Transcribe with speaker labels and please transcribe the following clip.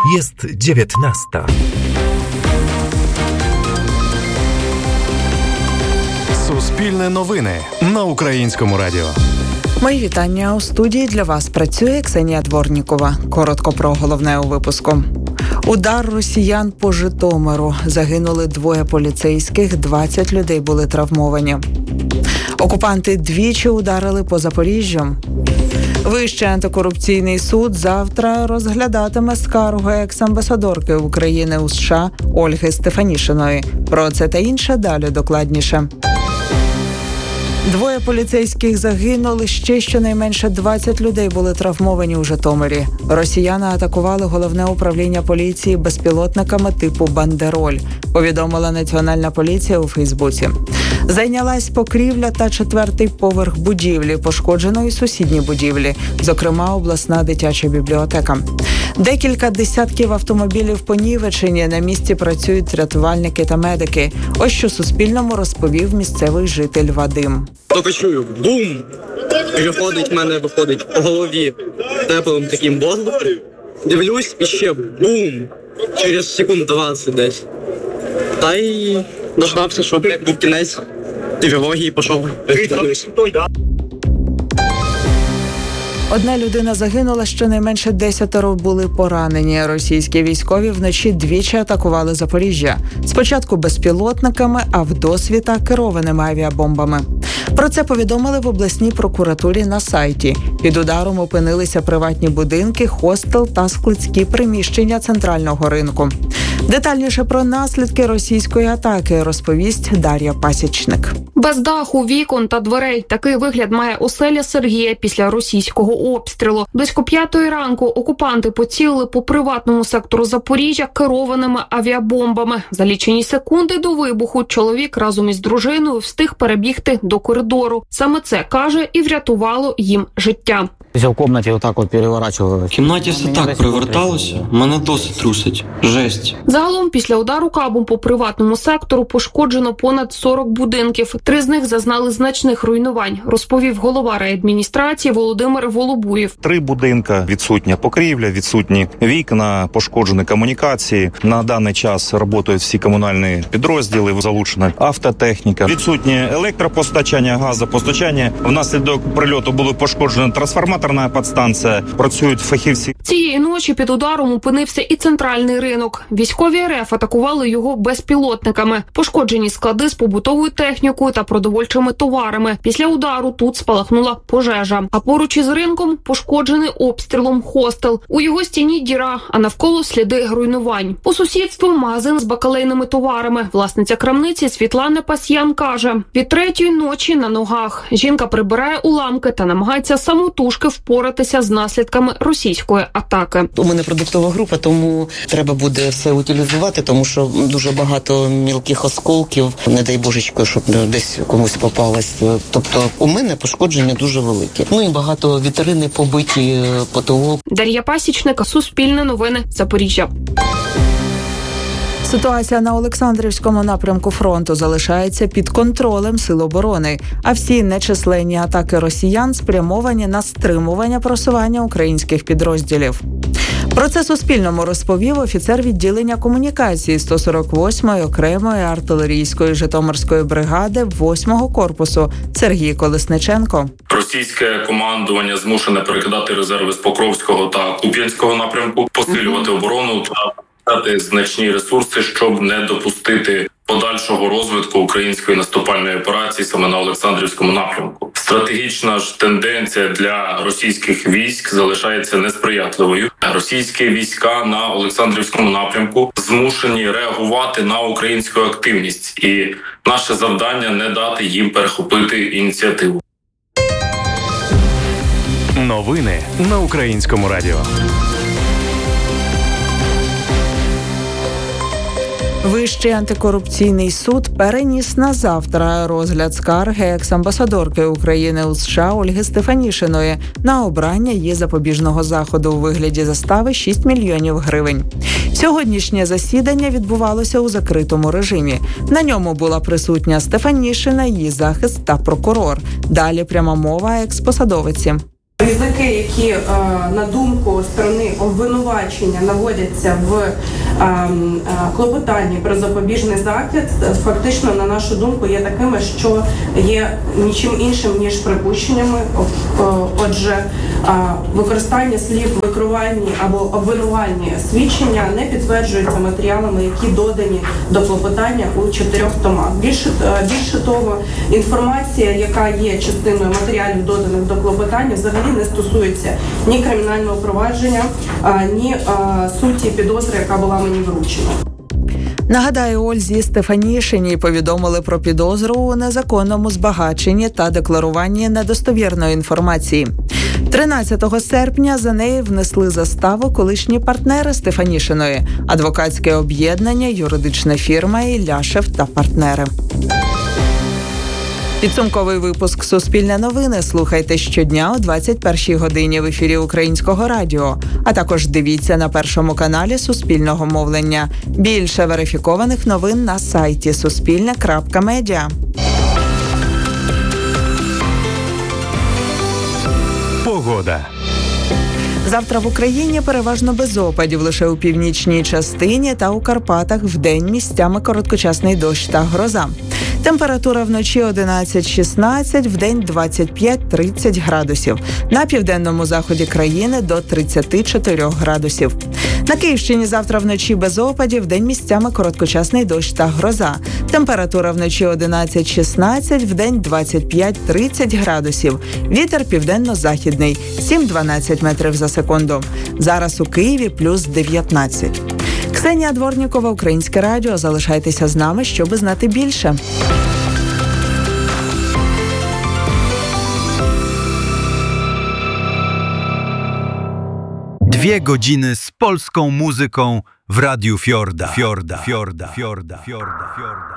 Speaker 1: Jest 19.
Speaker 2: Суспільне новини на Українському радіо.
Speaker 3: Мої вітання. У студії для вас працює Ксенія Дворнікова. Коротко про головне у випуску. Удар росіян по Житомиру. Загинули 2 поліцейських, 20 людей були травмовані. Окупанти двічі ударили по Запоріжжю. Вищий антикорупційний суд завтра розглядатиме скаргу екс-амбасадорки України у США Ольги Стефанішиної. Про це та інше далі докладніше. 2 поліцейських загинули, ще щонайменше 20 людей були травмовані у Житомирі. Росіяни атакували головне управління поліції безпілотниками типу «Бандероль», повідомила Національна поліція у Фейсбуці. Зайнялась покрівля та 4-й поверх будівлі, пошкодженої сусідні будівлі, зокрема обласна дитяча бібліотека. Декілька десятків автомобілів понівечені, на місці працюють рятувальники та медики. Ось що Суспільному розповів місцевий житель Вадим.
Speaker 4: Тільки чую бум, виходить по голові теплим таким воздухом. Дивлюсь і ще бум, через секунд 20 десь. Та й дождався, що був кінець тривоги і пішов.
Speaker 3: Одна людина загинула, щонайменше 10 були поранені. Російські військові вночі двічі атакували Запоріжжя. Спочатку безпілотниками, а вдосвіта керованими авіабомбами. Про це повідомили в обласній прокуратурі на сайті. Під ударом опинилися приватні будинки, хостел та складські приміщення центрального ринку. Детальніше про наслідки російської атаки розповість Дар'я Пасічник.
Speaker 5: Без даху, вікон та дверей. Такий вигляд має оселя Сергія після російського обстрілу. Близько 5 ранку окупанти поцілили по приватному сектору Запоріжжя керованими авіабомбами. За лічені секунди до вибуху чоловік разом із дружиною встиг перебігти до коридору. Саме це, каже, і врятувало їм життя.
Speaker 6: Я в кімнаті отак от переворачував.
Speaker 4: В кімнаті все так переверталося, мене досить трусить. Жесть.
Speaker 5: Загалом після удару кабом по приватному сектору пошкоджено понад 40 будинків. 3 з них зазнали значних руйнувань, розповів голова райадміністрації Володимир Волобуєв.
Speaker 7: 3 будинка, відсутня покрівля, відсутні вікна, пошкоджені комунікації. На даний час працюють всі комунальні підрозділи, залучена автотехніка. Відсутнє електропостачання, газопостачання. Внаслідок прильоту були пошкоджені трансформаторна підстанція, працюють фахівці.
Speaker 5: Цієї ночі під ударом опинився і центральний ринок. Військові РФ атакували його безпілотниками. Пошкоджені склади з побутовою технікою та продовольчими товарами. Після удару тут спалахнула пожежа. А поруч із ринком пошкоджений обстрілом хостел. У його стіні діра, а навколо сліди руйнувань. По сусідству магазин з бакалейними товарами. Власниця крамниці Світлана Пасьян каже, від 3-ї ночі на ногах. Жінка прибирає уламки та намагається самотужки впоратися з наслідками російської атаки.
Speaker 8: У мене продуктова група, тому треба буде все утилізувати, тому що дуже багато мілких осколків, не дай божечко, щоб десь комусь попалось. Тобто у мене пошкодження дуже велике. Ну і багато вітрини побиті, потолок.
Speaker 5: Дар'я Пасічник, Суспільне новини, Запоріжжя.
Speaker 3: Ситуація на Олександрівському напрямку фронту залишається під контролем Сил оборони, а всі нечисленні атаки росіян спрямовані на стримування просування українських підрозділів. Про це Суспільному розповів офіцер відділення комунікації 148-ї окремої артилерійської Житомирської бригади 8-го корпусу Сергій Колесниченко.
Speaker 9: Російське командування змушене перекидати резерви з Покровського та Куп'янського напрямку, посилювати оборону та дати значні ресурси, щоб не допустити подальшого розвитку української наступальної операції саме на Олександрівському напрямку. Стратегічна ж тенденція для російських військ залишається несприятливою. Російські війська на Олександрівському напрямку змушені реагувати на українську активність, і наше завдання не дати їм перехопити ініціативу.
Speaker 2: Новини на Українському радіо.
Speaker 3: Вищий антикорупційний суд переніс на завтра розгляд скарги екс-амбасадорки України у США Ольги Стефанішиної на обрання її запобіжного заходу у вигляді застави 6 мільйонів гривень. Сьогоднішнє засідання відбувалося у закритому режимі. На ньому була присутня Стефанішина, її захист та прокурор. Далі пряма мова екс-посадовиці.
Speaker 1: Ризики, які, на думку сторони обвинувачення, наводяться в клопотанні про запобіжний захід, фактично, на нашу думку, є такими, що є нічим іншим, ніж припущеннями. Отже, використання слів викривальні або обвинувальні свідчення не підтверджуються матеріалами, які додані до клопотання у 4 томах. Більше того, інформація, яка є частиною матеріалів, доданих до клопотання, взагалі не стосується ні кримінального провадження, ні суті підозри, яка була мені вручена.
Speaker 3: Нагадаю, Ользі Стефанішиній повідомили про підозру у незаконному збагаченні та декларуванні недостовірної інформації. 13 серпня за неї внесли заставу колишні партнери Стефанішиної – адвокатське об'єднання, юридична фірма «Ілляшев та партнери». Підсумковий випуск «Суспільне новини» слухайте щодня о 21-й годині в ефірі Українського радіо, а також дивіться на Першому каналі Суспільного мовлення. Більше верифікованих новин на сайті suspilne.media.
Speaker 2: Погода.
Speaker 3: Завтра в Україні переважно без опадів, лише у північній частині та у Карпатах вдень місцями короткочасний дощ та гроза. Температура вночі 11-16, вдень 25-30 градусів. На південному заході країни до 34 градусів. На Київщині завтра вночі без опадів, вдень місцями короткочасний дощ та гроза. Температура вночі 11-16, вдень 25-30 градусів. Вітер південно-західний 7-12 метрів за секунду. Зараз у Києві плюс 19. Ксенія Дворнікова, Українське радіо. Залишайтеся з нами, щоб знати більше.
Speaker 10: 2 godziny z polską muzyką w Radiu Fiorda.